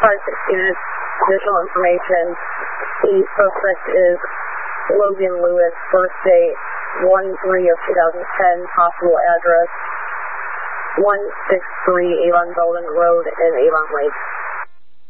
units. Additional information. The suspect is Logan Lewis, birth date 1/3/2010, possible address 163 Avon Belden Road in Avon Lake.